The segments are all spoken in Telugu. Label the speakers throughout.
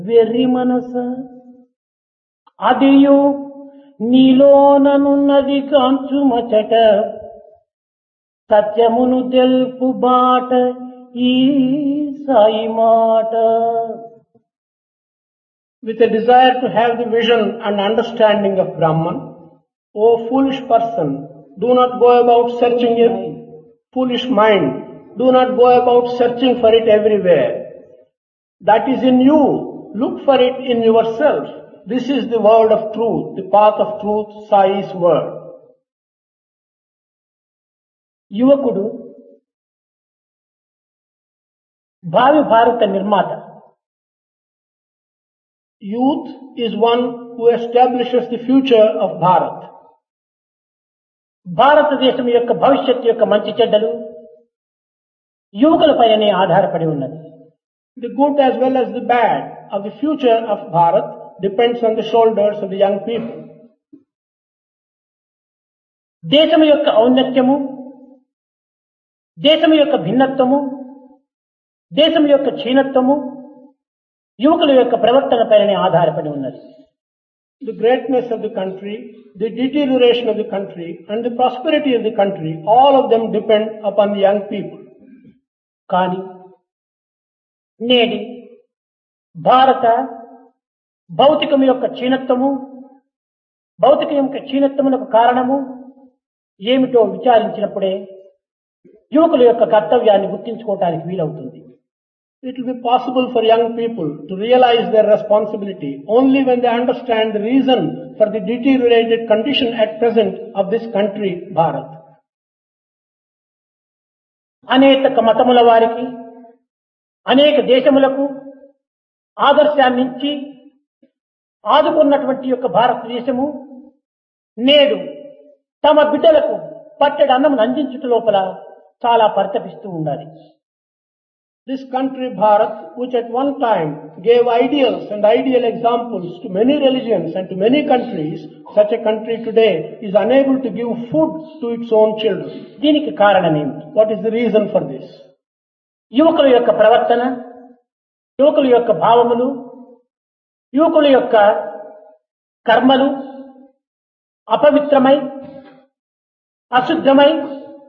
Speaker 1: వెర్రి మనస అదియు నీలోననున్నది కాంచుమచట సత్యమును తెలుపు బాట ఈ సాయి మాట.
Speaker 2: With a desire to have the vision and understanding of Brahman, O foolish person, do not go about searching it. Foolish mind, do not go about searching for it everywhere. That is in you. Look for it in yourself. This is the word of truth, the path of truth, Sai's word.
Speaker 1: యువకుడు భావి భారత నిర్మాత.
Speaker 2: Youth is one who establishes the future of Bharat.
Speaker 1: భారతదేశం యొక్క భవిష్యత్తు యొక్క మంచి చెడ్డలు యువకులపైనే ఆధారపడి ఉన్నది.
Speaker 2: The good as well as the bad of the future of Bharat depends on the shoulders of the young people.
Speaker 1: దేశం యొక్క ఔన్నత్యము, దేశం యొక్క భిన్నత్వము, దేశం యొక్క క్షీణత్వము యువకుల యొక్క ప్రవర్తన పైనే ఆధారపడి ఉన్నది.
Speaker 2: The greatness of the country, the deterioration of the country, and the prosperity of the country, all of them depend upon the young people.
Speaker 1: కానీ నేడి భారత భౌతికం యొక్క క్షీణత్వము, భౌతికం యొక్క క్షీణత్వమునకు కారణము ఏమిటో విచారించినప్పుడే యువకుల యొక్క కర్తవ్యాన్ని గుర్తించుకోవటానికి వీలవుతుంది.
Speaker 2: It will be possible for young people to realize their responsibility only when they understand the reason for the deteriorated condition at present of this country, Bharat.
Speaker 1: అనేక మతముల వారికి, అనేక దేశములకు ఆదర్శాన్నిచ్చి ఆదుకున్నటువంటి యొక్క భారతదేశము నేడు తమ బిడ్డలకు పట్టెడు అన్నమును అందించుట లోపల చాలా పరితపిస్తూ ఉండాలి.
Speaker 2: This country, Bharat, which at one time gave ideals and ideal examples to many religions and to many countries, such a country today is unable to give food to its own children.
Speaker 1: దీనికి కారణమేమిటి?
Speaker 2: What is the reason for this?
Speaker 1: యువకుల యొక్క ప్రవర్తన, యువకుల యొక్క భావములు, యువకుల యొక్క కర్మలు అపవిత్రమై, అశుద్ధమై,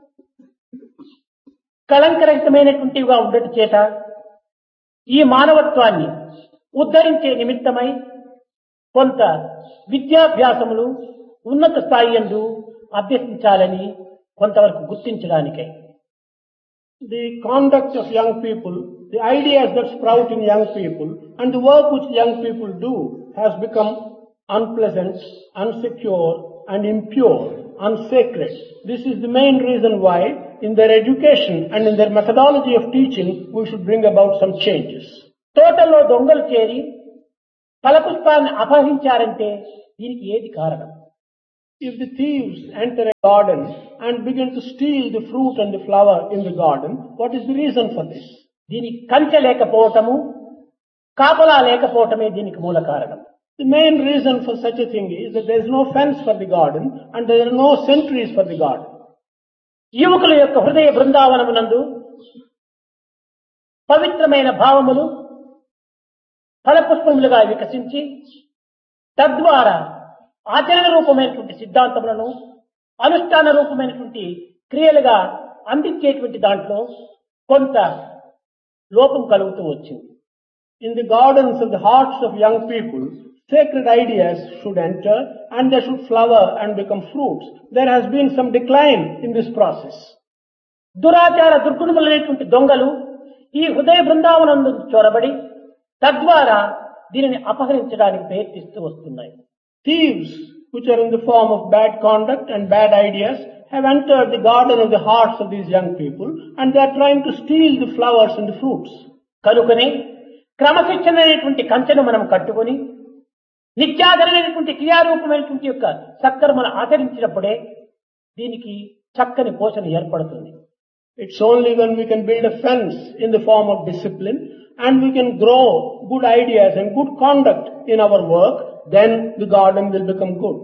Speaker 1: కళంకరహితమైనటువంటివిగా ఉండటం చేత ఈ మానవత్వాన్ని ఉద్ధరించే నిమిత్తమై కొంత విద్యాభ్యాసములు ఉన్నత స్థాయి యందు అభ్యసించాలని కొంతవరకు గుర్తించడానికై
Speaker 2: The conduct of young people, the ideas that sprout in young people, and the work which young people do has become unpleasant, unsecure, and impure, unsacred. This is the main reason why in their education and in their methodology of teaching we should bring about some changes.
Speaker 1: తోటలో దొంగలు చేరి ఫలపుష్పాన్ని అపహరించారంటే దీనికి ఏది కారణం?
Speaker 2: If the thieves enter a garden and begin to steal the fruit and the flower in the garden, what is the reason for this?
Speaker 1: దీనికి కంచె లేకపోవటము, కాపలా లేకపోవటమే దీనికి మూల కారణం.
Speaker 2: The main reason for such a thing is that there is no fence for the garden and there are no sentries for the garden.
Speaker 1: యువకుల యొక్క హృదయ బృందావనమునందు పవిత్రమైన భావములు ఫలపుష్పములుగా వికసించి తద్వారా ఆచరణ రూపమైనటువంటి సిద్ధాంతములను అనుష్ఠాన రూపమైనటువంటి క్రియలుగా అందించేటువంటి దాంట్లో కొంత లోపం కలుగుతూ వచ్చింది.
Speaker 2: In the gardens of the hearts of young people, sacred ideas should enter and they should flower and become fruits. There has been some decline in this process.
Speaker 1: దురాచార దుర్గుణములైనటువంటి దొంగలు ఈ హృదయ బృందావనందు చొరబడి తద్వారా దీనిని అపహరించడానికి ప్రయత్నిస్తూ వస్తున్నాయి.
Speaker 2: Thieves, which are in the form of bad conduct and bad ideas, have entered the garden of the hearts of these young people and they are trying to steal the flowers and the fruits.
Speaker 1: కనుకనే క్రమశిక్షణ అనేటువంటి కంచెను మనం కట్టుకొని నిత్యాధరైనటువంటి క్రియారూపమైనటువంటి యొక్క సత్కర్మను ఆచరించినప్పుడే దీనికి చక్కని పోషణ ఏర్పడుతుంది.
Speaker 2: It's only when we can build a fence in the form of discipline and we can grow good ideas and good conduct in our work, then the garden will become good.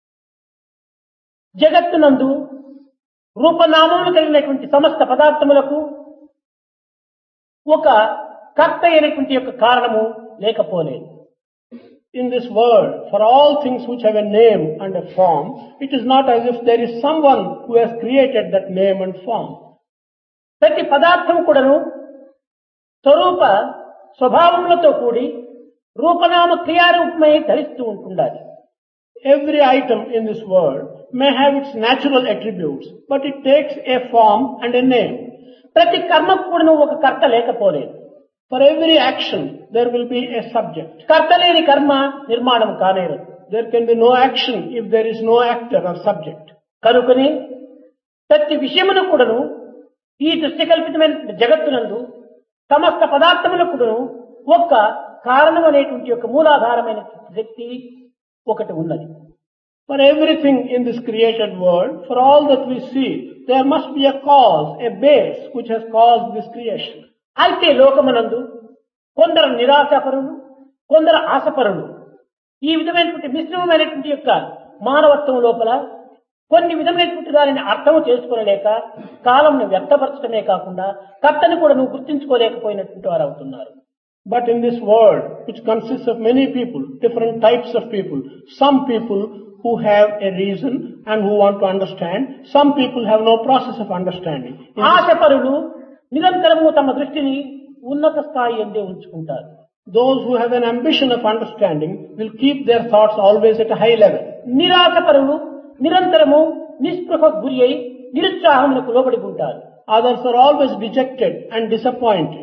Speaker 1: జగత్తునందు రూపనామములు కలిగినటువంటి సమస్త పదార్థములకు ఒక కర్త అయినటువంటి యొక్క కారణము లేకపోలేదు.
Speaker 2: In this world, for all things which have a name and a form, it is not as if there is someone who has created that name and form.
Speaker 1: ప్రతి పదార్థం కూడాను స్వరూప స్వభావములతో కూడి రూపనామ క్రియారూపమై ధరిస్తూ ఉంటుండాలి.
Speaker 2: Every item in this world may have its natural attributes, but it takes a form and a name.
Speaker 1: ప్రతి కర్మకు కూడాను ఒక కర్త లేకపోలేదు.
Speaker 2: For every action, there will be a subject.
Speaker 1: కర్త లేని కర్మ నిర్మాణం కానేరదు.
Speaker 2: There can be no action if there is no actor or subject.
Speaker 1: కనుకనే ప్రతి విషయమును కూడాను ఈ దృశ్యకల్పితమైన జగత్తునందు సమస్త పదార్థములకు కూడాను ఒక్క కారణం అనేటువంటి యొక్క మూలాధారమైన శక్తి ఒకటి ఉన్నది.
Speaker 2: For everything in this created world, for all that we see, there must be a cause, a base which has caused this creation.
Speaker 1: అయితే లోకమునందు కొందరు నిరాశపరులు, కొందరు ఆశపరులు, ఈ విధమైనటువంటి మిశ్రమమైనటువంటి యొక్క మానవత్వం లోపల కొన్ని విధమైనటువంటి దానిని అర్థం చేసుకోలేక కాలంను వ్యర్థపరచడమే కాకుండా కర్తను కూడా నువ్వు గుర్తించుకోలేకపోయినటువంటి వారు అవుతున్నారు.
Speaker 2: But in this world, which consists of many people, different types of people, some people who have a reason and who want to understand, some people have no process of understanding.
Speaker 1: ఆశపరులు నిరంతరము తమ దృష్టిని ఉన్నత స్థాయి ఎందే ఉంచుకుంటారు.
Speaker 2: Those who have an ambition of understanding will keep their thoughts always at a high level.
Speaker 1: నిరాశపరులు నిరంతరము నిస్పృహకు గురి అయి నిరుత్సాహములకు లోబడి ఉంటారు.
Speaker 2: Others are always dejected and disappointed.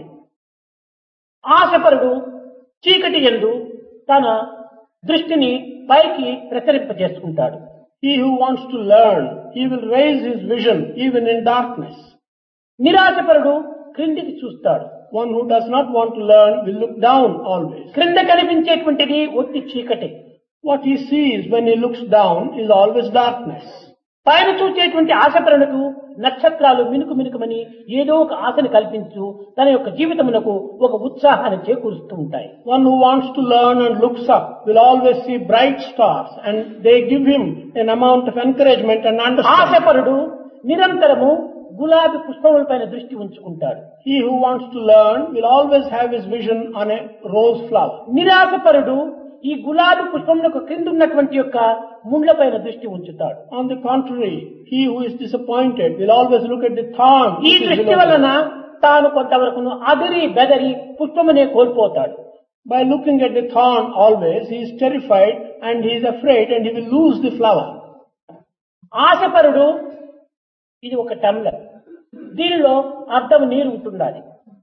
Speaker 1: ఆశపరుడు చీకటి యందు తన దృష్టిని పైకి ప్రసరింపజేసుకుంటాడు.
Speaker 2: He who wants to learn, he will raise his vision even in darkness.
Speaker 1: నిరాశపరుడు క్రిందికి చూస్తాడు.
Speaker 2: One who does not want to learn will look down always.
Speaker 1: క్రింద కనిపించేటువంటిది ఒట్టి చీకటి.
Speaker 2: What he sees when he looks down is always darkness.
Speaker 1: పైన చూచేటువంటి ఆశపరులకు నక్షత్రాలు మినుకు మినుకుమని ఏదో ఒక ఆశను కల్పించు తన యొక్క జీవితమునకు ఒక ఉత్సాహాన్ని చేకూరుస్తూ ఉంటాయి.
Speaker 2: One who wants to learn and looks up will always see bright stars, and they give him an amount of encouragement and understanding.
Speaker 1: ఆశపరుడు నిరంతరము గులాబీ పుష్పములపైన దృష్టి ఉంచుకుంటాడు.
Speaker 2: He who wants to learn will always have his vision on a rose flower.
Speaker 1: నిరాశపరుడు ఈ గులాబీ పుష్పములకు క్రింద ఉన్నటువంటి యొక్క ముండ్లపైన దృష్టి ఉంచుతాడు.
Speaker 2: On the contrary, he who is disappointed will always look at the thorn.
Speaker 1: ఈ దృష్టి వలన తాను కొంతవరకు అదిరి బెదరి పుష్పమునే కోల్పోతాడు.
Speaker 2: By looking at the thorn always, he is terrified and he is afraid and he will lose the flower.
Speaker 1: ఆశపరుడు ఇది ఒక టంబ్లర్, దీనిలో అర్ధం నీరు ఉంటుండాలి.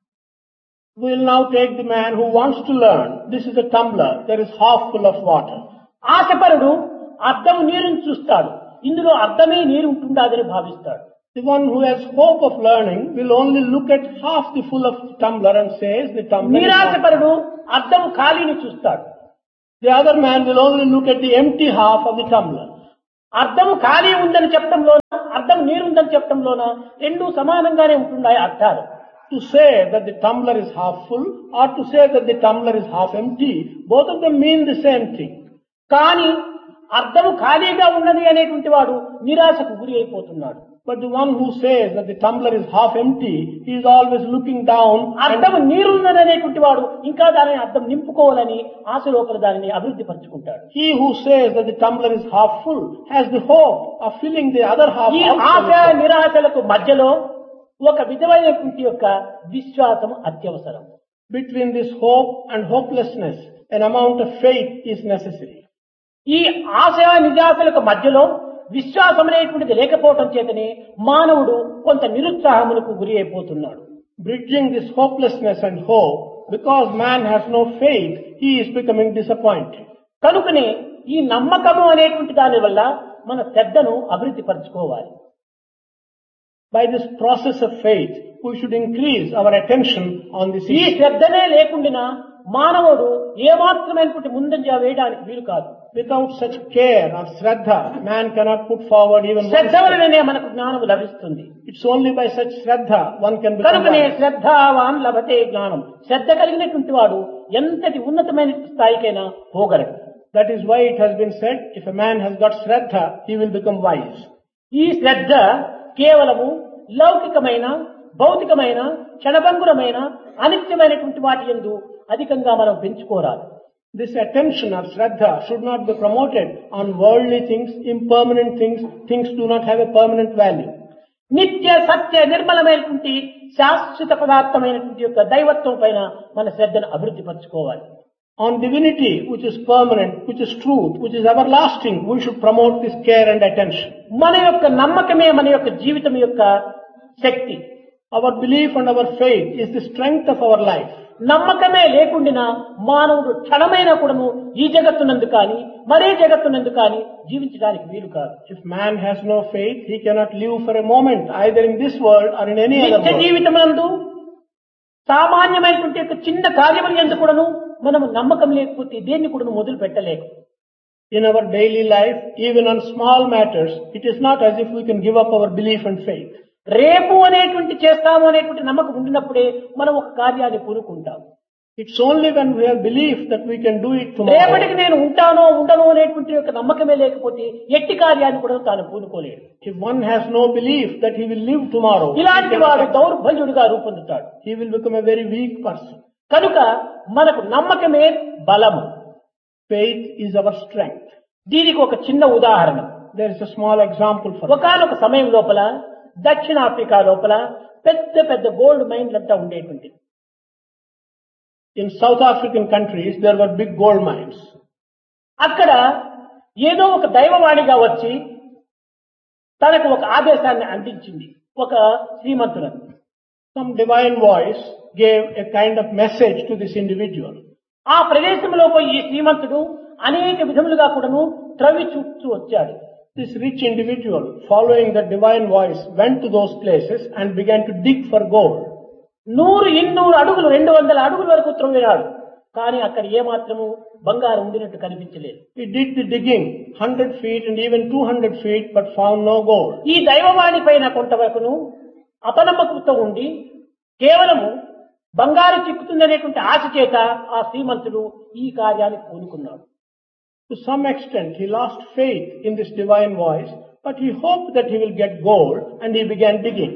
Speaker 2: We will now take the man who wants to learn. This is a tumbler. There is half full of water.
Speaker 1: ఆశపరుడు అర్ధం నీరుని చూస్తాడు, ఇందులో అర్ధమే నీరు ఉంటుందని భావిస్తాడు.
Speaker 2: The one who has hope of learning will only look at half the full of tumbler and says the tumbler is
Speaker 1: నిరాశపరుడు అర్ధం ఖాళీని చూస్తాడు.
Speaker 2: The other man will only look at the empty half of the tumbler.
Speaker 1: అర్ధం ఖాళీ ఉందని చెప్పడంలోన అర్ధం నీరు ఉందని చెప్పడంలోన రెండు సమానంగానే ఉంటున్నాయి అర్థాలు.
Speaker 2: To say that the tumbler is half full or to say that the tumbler is half empty, both of them mean the same thing.
Speaker 1: కానీ అర్ధము ఖాళీగా ఉన్నది అనేటువంటి వాడు నిరాశకు గురి అయిపోతున్నాడు.
Speaker 2: But the one who says that the tumbler is half empty, he is always looking down.
Speaker 1: అర్ధము నీరున్నది అనేటువంటి వాడు ఇంకా దానిని అర్ధం నింపుకోవాలని ఆశ లోపల దానిని అభివృద్ధి పరుచుకుంటాడు.
Speaker 2: He who says that the tumbler is half full has the hope of filling the other half.
Speaker 1: ఈ ఆశ నిరాశలకు మధ్యలో ఒక విధమైనటువంటి యొక్క విశ్వాసం అత్యవసరం.
Speaker 2: Between this hope and hopelessness, an amount of faith is necessary.
Speaker 1: ఈ ఆశ నిరాశలకు మధ్యలో విశ్వాసం అనేటువంటిది లేకపోవటం చేతనే మానవుడు కొంత నిరుత్సాహములకు గురి అయిపోతున్నాడు.
Speaker 2: Bridging this hopelessness and hope, because man has no faith, he is becoming disappointed.
Speaker 1: కనుకనే ఈ నమ్మకము అనేటువంటి దాని వల్ల మన శ్రద్ధను అభివృద్ధి పరచుకోవాలి.
Speaker 2: By this process of faith, we should increase our attention on this
Speaker 1: ఈ
Speaker 2: issue.
Speaker 1: శ్రద్ధనే లేకుండా మానవుడు ఏమాత్రమైనటువంటి ముందంజ వేయడానికి వీలు కాదు.
Speaker 2: Without such care or shraddha, man cannot put forward even one
Speaker 1: Shraddha
Speaker 2: step.
Speaker 1: వలననే మనకు జ్ఞానం లభిస్తుంది.
Speaker 2: It's only by such shraddha one can become
Speaker 1: కనుకనే
Speaker 2: wise.
Speaker 1: శ్రద్ధావాన్ లభతే జ్ఞానం. శ్రద్ధ కలిగినటువంటి వాడు ఎంతటి ఉన్నతమైన స్థాయికైనా పోగలడు.
Speaker 2: That is why it has been said, if a man has got shraddha, he will become wise.
Speaker 1: ఈ శ్రద్ధ కేవలము లౌకికమైన భౌతికమైన క్షణభంగురమైన అనిత్యమైనటువంటి వాటి యందు అధికంగా మనం పెంచుకోరాదు.
Speaker 2: This attention or shraddha should not be promoted on worldly things, impermanent things, things do not have a permanent value.
Speaker 1: నిత్య సత్య నిర్మలమైనటువంటి శాశ్వత పదార్థమైనటువంటి యొక్క దైవత్వం పైన మన శ్రద్ధను అభివృద్ధి పరచుకోవాలి.
Speaker 2: On divinity, which is permanent, which is truth, which is everlasting, we should promote this care and attention.
Speaker 1: మన యొక్క నమ్మకమే మన యొక్క జీవితం యొక్క శక్తి.
Speaker 2: Our belief and our faith is the strength of our life.
Speaker 1: నమ్మకమే లేకుండా మానవుడు క్షణమైనా కూడాను ఈ జగత్తునందు కానీ మరే జగత్తునందు కానీ జీవించడానికి వీలు కాదు.
Speaker 2: If man has no faith, he cannot live for a moment, either in this world or in any other
Speaker 1: నిత్య
Speaker 2: world.
Speaker 1: జీవితమునందు సామాన్యమైనటువంటి ఒక చిన్న కార్యములు ఎందుకు కూడాను మనం నమ్మకం లేకపోతే దేన్ని కూడాను మొదలు పెట్టలేము.
Speaker 2: In our daily life, even on small matters, it is not as if we can give up our belief and faith.
Speaker 1: రేపు అనేటువంటి చేస్తాము అనేటువంటి నమ్మకం ఉండినప్పుడే మనం ఒక కార్యాన్ని పూనుకుంటాం.
Speaker 2: It's only when we have belief that we can do it tomorrow.
Speaker 1: రేపటికి నేను ఉంటానో ఉండనో అనేటువంటి ఒక నమ్మకమే లేకపోతే ఎట్టి కార్యాన్ని కూడా తాను పూనుకోలేడు.
Speaker 2: If one has no belief that he will live tomorrow,
Speaker 1: ఇలాంటి వాడు దౌర్బల్యుడిగా రూపొందుతాడు.
Speaker 2: he will become a very weak person.
Speaker 1: కనుక మనకు నమ్మకమే బలము.
Speaker 2: Faith is our strength.
Speaker 1: దీనికి ఒక చిన్న ఉదాహరణ.
Speaker 2: There is a small example for that.
Speaker 1: ఒకనొక సమయం లోపల దక్షిణాఫ్రికా లోపల పెద్ద పెద్ద గోల్డ్ మైన్లంతా ఉండేటువంటి.
Speaker 2: In South African countries, there were big gold mines.
Speaker 1: అక్కడ ఏదో ఒక దైవవాణిగా వచ్చి తనకు ఒక ఆదేశాన్ని అందించింది ఒక శ్రీమంతులను.
Speaker 2: Some divine voice gave a kind of message to this individual.
Speaker 1: ఆ ప్రదేశంలో పోయి ఈ శ్రీమంతుడు అనేక విధములుగా కూడాను త్రవ్వి చూస్తూ వచ్చాడు.
Speaker 2: This rich individual, following the divine voice, went to those places and began to dig for gold.
Speaker 1: 100 అడుగులు 200 అడుగుల వరకు త్రవ్వినాడు. కానీ అక్కడ ఏమాత్రము బంగారం ఉండినట్టు కనిపించలేదు.
Speaker 2: He did the digging 100 feet and even 200 feet, but found no gold.
Speaker 1: ఈ దైవవాణి పైన కొంతవరకును అపనమ్మకంతో ఉండి కేవలము బంగారు చిక్కుతుందనేటువంటి ఆశ చేత ఆ శ్రీమంతుడు ఈ కార్యానికి పూనుకున్నాడు.
Speaker 2: To some extent, he lost faith in this divine voice, but he hoped that he will get gold, and he began digging.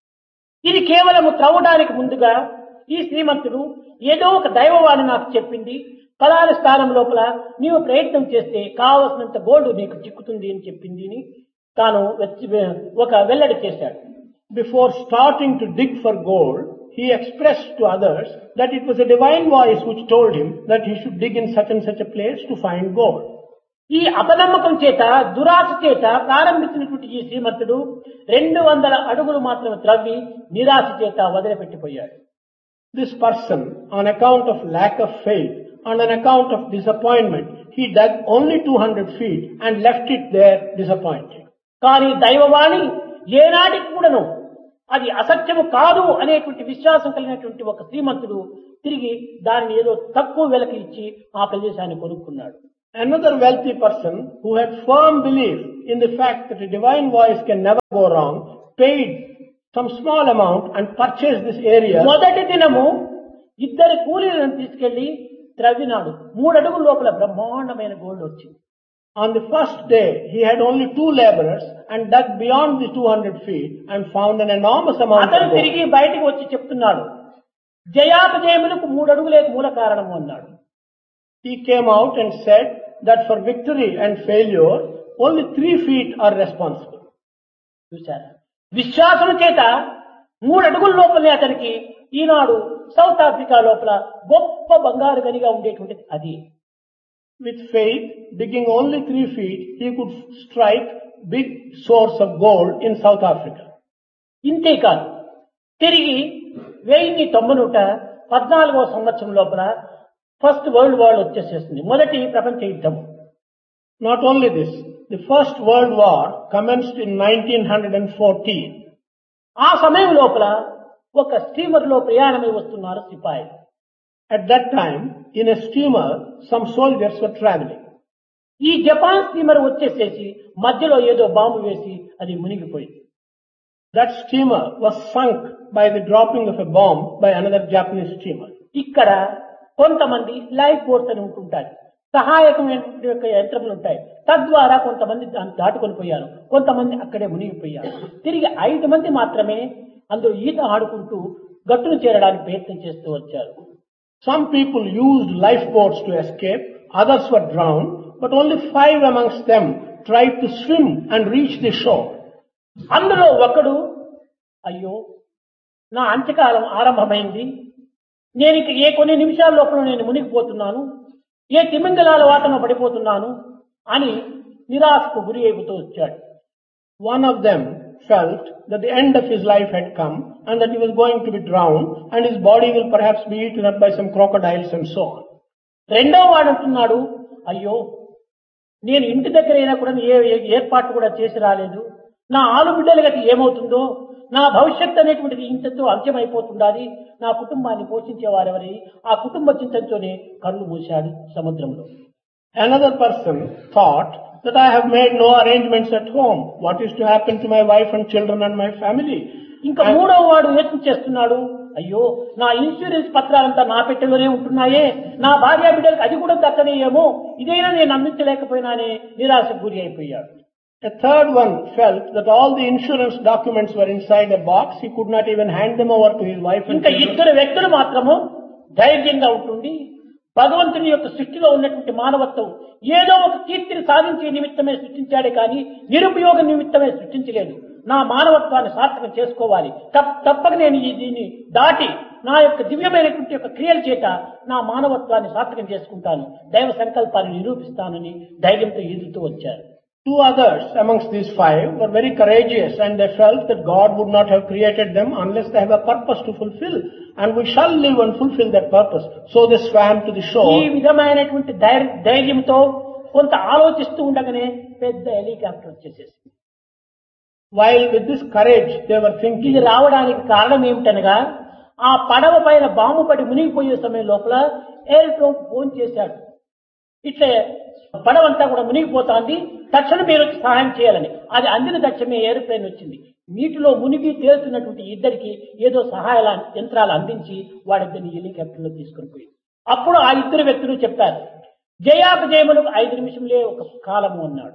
Speaker 1: ఇది కేవలము త్రవ్వడానికి ముందుగా ఈ శ్రీమంతుడు ఏదో ఒక దైవవాణి నాకు చెప్పింది, ఫలానా స్థానం లోపల నీవు ప్రయత్నం చేస్తే కావలసినంత గోల్డ్ నీకు చిక్కుతుంది అని చెప్పింది అని తాను ఒక వెల్లడి చేశాడు.
Speaker 2: Before starting to dig for gold, he expressed to others that it was a divine voice which told him that he should dig in such and such a place to find gold.
Speaker 1: ఈ అపనమ్మకం చేత దురాశ చేత ప్రారంభించినటువంటి ఈ శ్రీమంతుడు 200 అడుగులు మాత్రం త్రవ్వి నిరాశ చేత వదిలిపెట్టిపోయాడు.
Speaker 2: This person, on account of lack of faith and on account of disappointment, he dug only 200 feet and left it there disappointed.
Speaker 1: కానీ దైవవాణి ఏనాటికి కూడాను అది అసత్యము కాదు అనేటువంటి విశ్వాసం కలిగినటువంటి ఒక శ్రీమంతుడు తిరిగి దానిని ఏదో తక్కువ వెలకి ఇచ్చి ఆ ప్రదేశాన్ని కొనుక్కున్నాడు.
Speaker 2: Another wealthy person who had firm belief in the fact that a divine voice can never go wrong, paid some small amount and purchased this area.
Speaker 1: మొదటి దినము 2 కూలీలను తీసుకెళ్లి త్రవ్వినాడు. 3 అడుగుల లోపల బ్రహ్మాండమైన గోల్డ్ వచ్చింది.
Speaker 2: On the first day, he had only 2 laborers and dug beyond the 200 feet and found an enormous amount of
Speaker 1: అతను
Speaker 2: gold.
Speaker 1: తిరిగి బయటకు వచ్చి చెప్తున్నాడు, జయాపజయములకు 3 అడుగులే మూల కారణము అన్నాడు.
Speaker 2: He came out and said that for victory and failure, only 3 feet are responsible.
Speaker 1: చూశారా, విశ్వాసం చేత 3 అడుగుల లోపలనే అతనికి ఈనాడు సౌత్ ఆఫ్రికా లోపల గొప్ప బంగారు గనిగా ఉండేటువంటిది అది.
Speaker 2: With faith, digging only 3 feet, he could strike big source of gold in South Africa.
Speaker 1: ఇంతేకాదు, తిరిగి 1914వ సంవత్సరం లోపల ఫస్ట్ వరల్డ్ వార్ వచ్చేసేస్తుంది, మొదటి ప్రపంచ యుద్ధం.
Speaker 2: Not only this, the first world war commenced in 1914.
Speaker 1: ఆ సమయం లోపల ఒక స్టీమర్ లో ప్రయాణమై వస్తున్నారు సిపాయిలు.
Speaker 2: At that time, in a steamer, some soldiers were traveling.
Speaker 1: ఈ జపాన్ స్టీమర్ వచ్చేసేసి మధ్యలో ఏదో బాంబు వేసి అది మునిగిపోయింది.
Speaker 2: That steamer was sunk by the dropping of a bomb by another Japanese steamer.
Speaker 1: ఇక్కడ కొంతమంది లైఫ్ బోట్స్ అని ఉంటుంటాయి, సహాయకమైనటువంటి యొక్క యంత్రములు ఉంటాయి. తద్వారా కొంతమంది దాన్ని దాటుకొని పోయారు, కొంతమంది అక్కడే మునిగిపోయారు. తిరిగి 5 మంది మాత్రమే అందులో ఈత ఆడుకుంటూ గట్టును చేరడానికి ప్రయత్నం చేస్తూ వచ్చారు.
Speaker 2: Some people used lifeboats to escape, others were drowned, but only 5 amongst them tried to swim and reach the shore.
Speaker 1: అందులో ఒకడు, అయ్యో నా అంత్యకాలం ఆరంభమైంది, నేను ఇక ఏ కొన్ని నిమిషాల లోపల నేను మునిగిపోతున్నాను, ఏ తిమింగలాల వాటన పడిపోతున్నాను అని నిరాశకు గురి అయిపోతూ వచ్చాడు.
Speaker 2: One of them felt that the end of his life had come and that he was going to be drowned and his body will perhaps be eaten up by some crocodiles and so on.
Speaker 1: రెండో వాడు అంటున్నాడు, అయ్యో నేను ఇంటి దగ్గర అయినా కూడా ఏర్పాటు కూడా చేసి రాలేదు, నా ఆలుబిడ్డల గతి ఏమవుతుందో, నా భవిష్యత్తు అనేటువంటిది ఇంతతో అంత్యమైపోతుండాలి, నా కుటుంబాన్ని పోషించేవారెవరి, ఆ కుటుంబ చింతనతోనే కళ్ళు మూశాడు సముద్రంలో.
Speaker 2: Another person thought that I have made no arrangements at home. What is to happen to my wife and children and my family?
Speaker 1: ఇంకా మూడవ వాడు యోచన చేస్తున్నాడు, అయ్యో నా ఇన్సూరెన్స్ పత్రాలంతా నా పెట్టెలోనే ఉంటున్నాయే, నా భార్య బిడ్డలకు అది కూడా దక్కనేయేమో, ఇదైనా నేను అందించలేకపోయినానే నిరాశకు గురి అయిపోయాడు.
Speaker 2: A third one felt that all the insurance documents were inside a box. He could not even hand them over to his wife and
Speaker 1: ఇంకా
Speaker 2: children.
Speaker 1: ఇద్దరు వ్యక్తులు మాత్రము ధైర్యంగా ఉంటుండి భగవంతుని యొక్క సృష్టిలో ఉన్నటువంటి మానవత్వం ఏదో ఒక కీర్తిని సాధించే నిమిత్తమే సృష్టించాడే కానీ నిరుపయోగ నిమిత్తమే సృష్టించలేదు. నా మానవత్వాన్ని సార్థకం చేసుకోవాలి, తప్పక నేను దీన్ని దాటి నా యొక్క దివ్యమైనటువంటి యొక్క క్రియల చేత నా మానవత్వాన్ని సార్థకం చేసుకుంటాను, దైవ సంకల్పాన్ని నిరూపిస్తానని ధైర్యంతో ఎదుగుతూ వచ్చారు.
Speaker 2: 2 others amongst these 5 were very courageous and they felt that God would not have created them unless they have a purpose to fulfill and we shall live and fulfill that purpose. So they swam to the
Speaker 1: ఈ
Speaker 2: shore.
Speaker 1: విధమైనటువంటి ధైర్యంతో కొంత ఆలోచిస్తూ ఉండగానే పెద్ద హెలికాప్టర్ వచ్చేసేసి
Speaker 2: While with this courage they were thinking,
Speaker 1: ఇది రావడానికి కారణం ఏమిటనగా ఆ పడవ పైన బాంబు పడి మునిగిపోయే సమయం లోపల ఎయిర్‌ఫోన్ ఫోన్ చేశాడు, ఇట్లా పడవంతా కూడా మునిగిపోతాంది, తక్షణం మీరు వచ్చి సహాయం చేయాలని. అది అందిన తక్షణమే ఏరోప్లేన్ వచ్చింది. నీటిలో మునిగి తేలుతున్నటువంటి ఇద్దరికి ఏదో సహాయ యంత్రాలు అందించి వాడిద్దరిని హెలికాప్టర్లో తీసుకుని పోయింది. అప్పుడు ఆ ఇద్దరు వ్యక్తులు చెప్పారు, జయాపజయములకు 5 నిమిషములే ఒక కాలము అన్నాడు.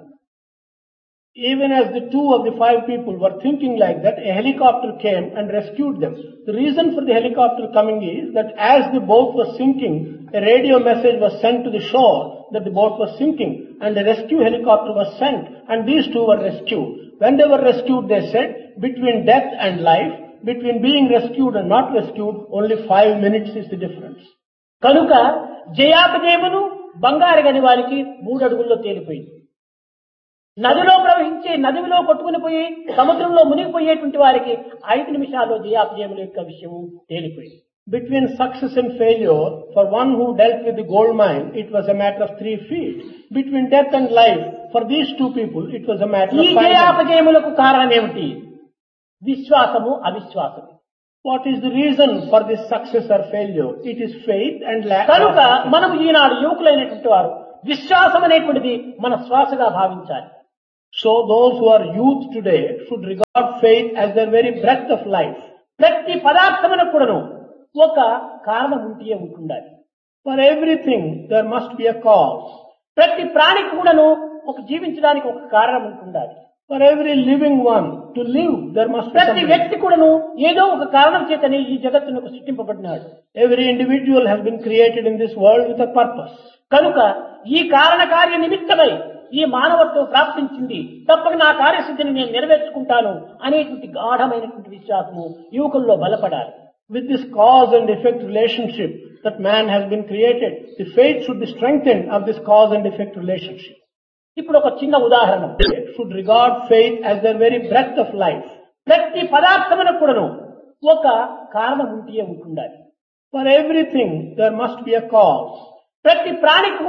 Speaker 2: even as the 2 of the 5 people were thinking like that, a helicopter came and rescued them. The reason for the helicopter coming is that as the boat was sinking, a radio message was sent to the shore that the boat was sinking and a rescue helicopter was sent and these 2 were rescued. When they were rescued, they said, between death and life, between being rescued and not rescued, only 5 minutes is the difference.
Speaker 1: కనుక జయాపజయమును బంగారు గని వారికి 3 అడుగుల్లో తేలిపోయింది. నదిలో ప్రవహించే నదిలో కొట్టుకుని పోయి సముద్రంలో మునిగిపోయేటువంటి వారికి 5 నిమిషాల్లో జయాపజయముల యొక్క విషయము తేలిపోయింది.
Speaker 2: Between success and failure, for one who dealt with the gold mine, it was a matter of 3 feet. Between death and life, for these 2 people, it was a matter
Speaker 1: ఈ
Speaker 2: of 5 minutes.
Speaker 1: జయాపజయములకు కారణం ఏమిటి? విశ్వాసము అవిశ్వాసము.
Speaker 2: What is the reason for this success or failure? It is faith and lack
Speaker 1: కనుక
Speaker 2: of
Speaker 1: మనం ఈనాడు యువకులైనటువంటి వారు విశ్వాసం అనేటువంటిది మన శ్వాసగా భావించాలి.
Speaker 2: So those who are youth today should regard faith as their very breath of life.
Speaker 1: ప్రతి పదార్థమునకు కూడాను ఒక కారణం ఉంటే ఉంటుండాలి.
Speaker 2: For everything there must be a cause.
Speaker 1: ప్రతి ప్రాణికి కూడాను ఒక జీవించడానికి ఒక కారణం ఉంటుండాలి.
Speaker 2: For every living one to live there must be
Speaker 1: ప్రతి
Speaker 2: something.
Speaker 1: వ్యక్తి కూడాను ఏదో ఒక కారణం చేతనే ఈ జగత్తునకు సృష్టింపబడినాడు.
Speaker 2: Every individual has been created in this world with a purpose.
Speaker 1: కనుక ఈ కారణ కార్య నిమిత్తమై ఈ మానవత్వం ప్రాప్తించింది, తప్పక నా కార్యసిద్ధిని నేను నెరవేర్చుకుంటాను అనేటువంటి గాఢమైనటువంటి విశ్వాసము యువకుల్లో బలపడాలి.
Speaker 2: With this cause and effect relationship that man has been created, the faith should be strengthened of this cause and effect relationship.
Speaker 1: ఇప్పుడు ఒక చిన్న ఉదాహరణ,
Speaker 2: Should regard faith as their very breath of life.
Speaker 1: ప్రతి పదార్థమునకు కూడాను ఒక కారణం ఉంటే ఉంటుండాలి.
Speaker 2: For everything there must be a cause.
Speaker 1: ప్రతి ప్రాణికి